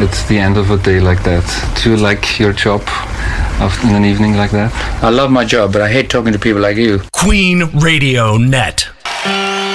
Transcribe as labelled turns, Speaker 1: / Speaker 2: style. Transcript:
Speaker 1: it's the end of a day like that. Do you like your job in an evening like that?
Speaker 2: I love my job, but I hate talking to people like you.
Speaker 3: Queen Radio Net.